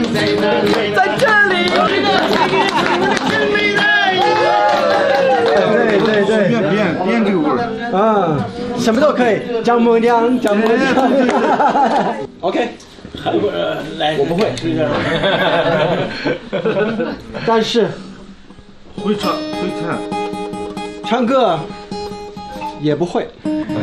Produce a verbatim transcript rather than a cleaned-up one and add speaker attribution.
Speaker 1: 在这里。对对对，
Speaker 2: 编编这个味儿
Speaker 1: 啊，什么都可以，丈母娘，丈母娘。OK，
Speaker 3: 来，
Speaker 1: 我不会，但是
Speaker 2: 会唱会唱。
Speaker 1: 唱歌也不会。